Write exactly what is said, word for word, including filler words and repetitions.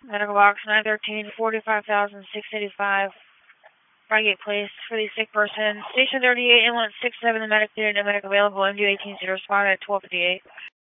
Medical box nine thirteen, forty-five thousand six hundred eighty-five. Frygate Place for the sick person. Station thirty-eight, ambulance six seven, the medic there, no medic available. M D eighteen zero spot at twelve fifty-eight.